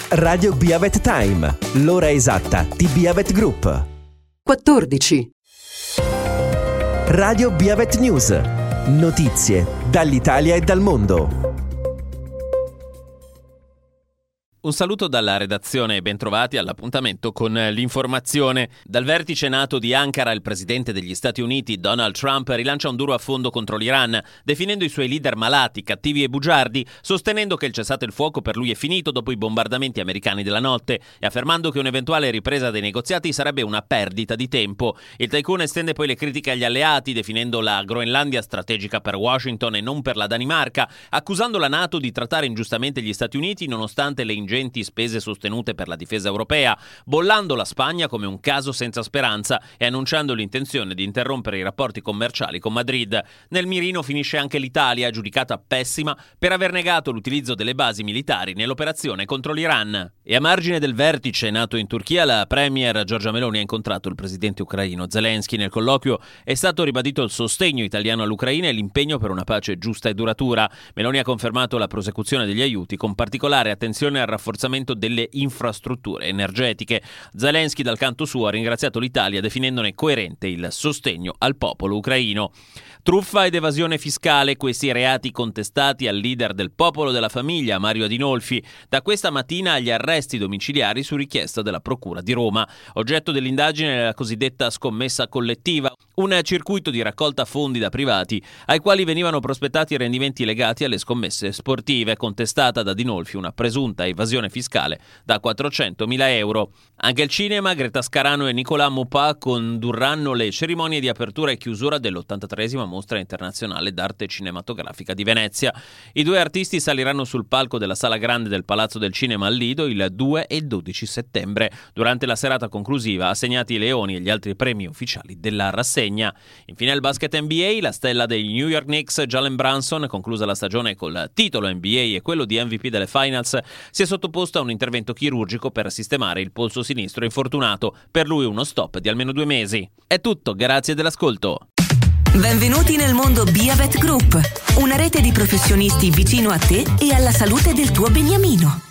Radio Beavet Time, l'ora esatta di Beavet Group. 14. Radio Beavet News, notizie dall'Italia e dal mondo. Un saluto dalla redazione e bentrovati all'appuntamento con l'informazione. Dal vertice NATO di Ankara il presidente degli Stati Uniti, Donald Trump, rilancia un duro affondo contro l'Iran, definendo i suoi leader malati, cattivi e bugiardi, sostenendo che il cessate il fuoco per lui è finito dopo i bombardamenti americani della notte e affermando che un'eventuale ripresa dei negoziati sarebbe una perdita di tempo. Il tycoon estende poi le critiche agli alleati, definendo la Groenlandia strategica per Washington e non per la Danimarca, accusando la NATO di trattare ingiustamente gli Stati Uniti nonostante le ingenti spese sostenute per la difesa europea, bollando la Spagna come un caso senza speranza e annunciando l'intenzione di interrompere i rapporti commerciali con Madrid. Nel mirino finisce anche l'Italia, giudicata pessima per aver negato l'utilizzo delle basi militari nell'operazione contro l'Iran. E a margine del vertice nato in Turchia, la premier Giorgia Meloni ha incontrato il presidente ucraino Zelensky. Nel colloquio è stato ribadito il sostegno italiano all'Ucraina e l'impegno per una pace giusta e duratura. Meloni ha confermato la prosecuzione degli aiuti, con particolare attenzione al rafforzamento delle infrastrutture energetiche. Zelensky dal canto suo ha ringraziato l'Italia definendone coerente il sostegno al popolo ucraino. Truffa ed evasione fiscale, questi reati contestati al leader del Popolo della Famiglia, Mario Adinolfi, da questa mattina agli arresti domiciliari su richiesta della Procura di Roma. Oggetto dell'indagine è la cosiddetta scommessa collettiva, un circuito di raccolta fondi da privati ai quali venivano prospettati rendimenti legati alle scommesse sportive, contestata da Adinolfi una presunta evasione fiscale da 400.000 euro. Anche il cinema, Greta Scarano e Nicolas Maupas condurranno le cerimonie di apertura e chiusura dell'83esima Mostra Internazionale d'Arte Cinematografica di Venezia. I due artisti saliranno sul palco della Sala Grande del Palazzo del Cinema al Lido il 2 e 12 settembre. Durante la serata conclusiva assegnati i leoni e gli altri premi ufficiali della rassegna. Infine il basket NBA, la stella dei New York Knicks, Jalen Brunson, conclusa la stagione col titolo NBA e quello di MVP delle Finals, si è sottoposto a un intervento chirurgico per sistemare il polso sinistro infortunato, per lui uno stop di almeno 2 mesi. È tutto, grazie dell'ascolto. Benvenuti nel mondo Beavet Group, una rete di professionisti vicino a te e alla salute del tuo beniamino.